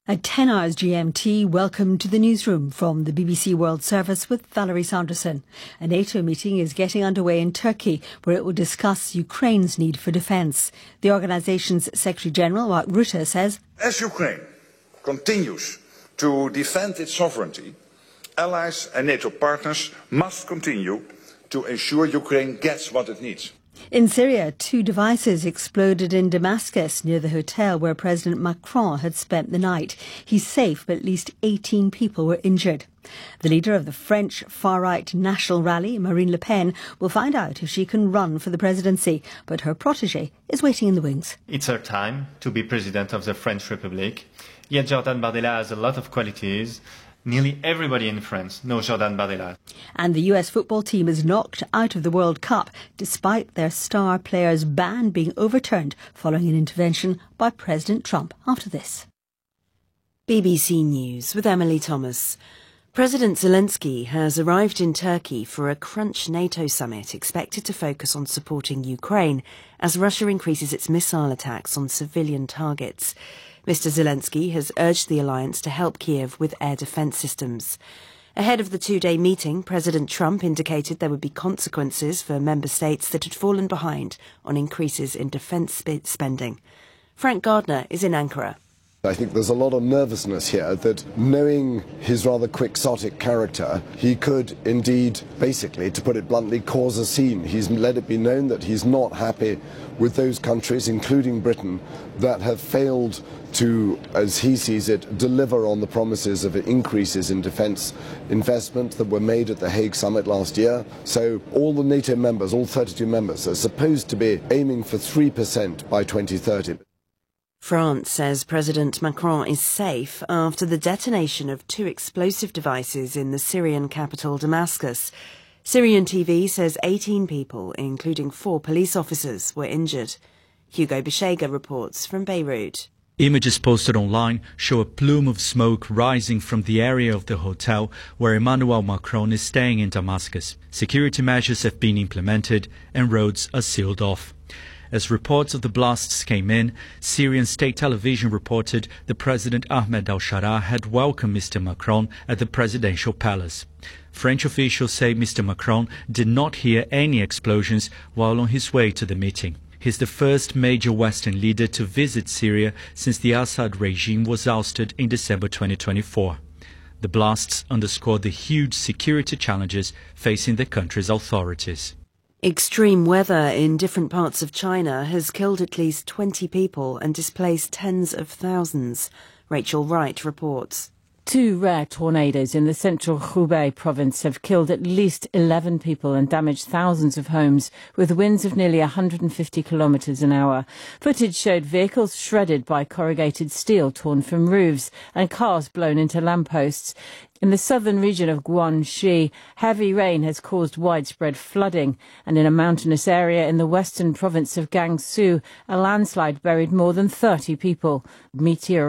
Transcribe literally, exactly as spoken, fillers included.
At ten hours G M T, welcome to the newsroom from the B B C World Service with Valerie Sanderson. A NATO meeting is getting underway in Turkey, where it will discuss Ukraine's need for defence. The organisation's Secretary-General, Mark Rutte, says, As Ukraine continues to defend its sovereignty, allies and NATO partners must continue to ensure Ukraine gets what it needs. In Syria, two devices exploded in Damascus near the hotel where President Macron had spent the night. He's safe, but at least eighteen people were injured. The leader of the French far-right national rally, Marine Le Pen, will find out if she can run for the presidency, but her protégé is waiting in the wings. It's her time to be president of the French Republic. Yet Jordan Bardella has a lot of qualities. Nearly everybody in France knows Jordan Bardella. And the U S football team is knocked out of the World Cup despite their star players' ban being overturned following an intervention by President Trump. After this. B B C News with Emily Thomas. President Zelensky has arrived in Turkey for a Crunch NATO summit expected to focus on supporting Ukraine as Russia increases its missile attacks on civilian targets. Mister Zelensky has urged the alliance to help Kiev with air defence systems. Ahead of the two-day meeting, President Trump indicated there would be consequences for member states that had fallen behind on increases in defence sp- spending. Frank Gardner is in Ankara. I think there's a lot of nervousness here that, knowing his rather quixotic character, he could indeed, basically, to put it bluntly, cause a scene. He's let it be known that he's not happy with those countries, including Britain, that have failed to, as he sees it, deliver on the promises of increases in defence investment that were made at the Hague summit last year. So all the NATO members, all thirty-two members, are supposed to be aiming for three percent by twenty thirty. France says President Macron is safe after the detonation of two explosive devices in the Syrian capital Damascus. Syrian T V says eighteen people, including four police officers, were injured. Hugo Beshega reports from Beirut. Images posted online show a plume of smoke rising from the area of the hotel where Emmanuel Macron is staying in Damascus. Security measures have been implemented and roads are sealed off. As reports of the blasts came in, Syrian state television reported that President Ahmed al-Shara had welcomed Mister Macron at the presidential palace. French officials say Mister Macron did not hear any explosions while on his way to the meeting. He's the first major Western leader to visit Syria since the Assad regime was ousted in December twenty twenty-four. The blasts underscore the huge security challenges facing the country's authorities. Extreme weather in different parts of China has killed at least twenty people and displaced tens of thousands. Rachel Wright reports. Two rare tornadoes in the central Hubei province have killed at least eleven people and damaged thousands of homes, with winds of nearly one hundred fifty kilometres an hour. Footage showed vehicles shredded by corrugated steel torn from roofs and cars blown into lampposts. In the southern region of Guangxi, heavy rain has caused widespread flooding, and in a mountainous area in the western province of Gansu, a landslide buried more than thirty people. Meteor